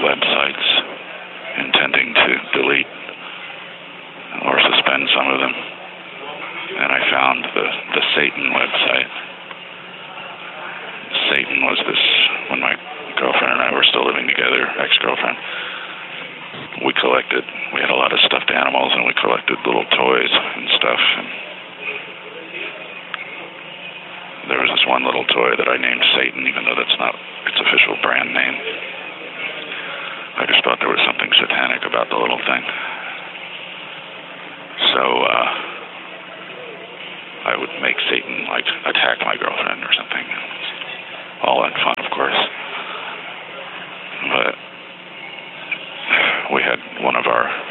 websites, intending to delete or suspend some of them. And I found the Satan website. Satan was this, when my girlfriend and I were still living together, ex-girlfriend, we had a lot of stuffed animals, and we collected little toys and stuff. And there was this one little toy that I named Satan, even though that's not its official brand name. I just thought there was something satanic about the little thing. So I would make Satan like attack my girlfriend or something. All in fun, of course. But we had one of our